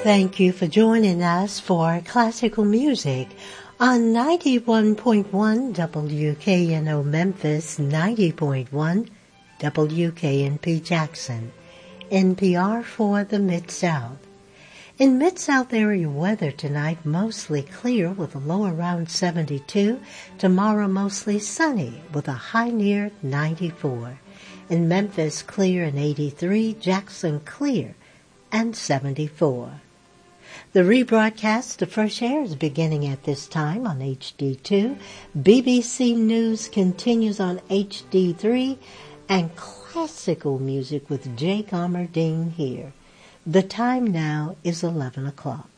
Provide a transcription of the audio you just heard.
Thank you for joining us for classical music on 91.1 WKNO Memphis, 90.1 WKNP Jackson, NPR for the Mid-South. In Mid-South area weather tonight, mostly clear with a low around 72. Tomorrow mostly sunny with a high near 94. In Memphis, clear and 83. Jackson, clear and 74. The rebroadcast of Fresh Air is beginning at this time on HD2. BBC News continues on HD3. And classical music with Jake Armerdine here. The time now is 11 o'clock.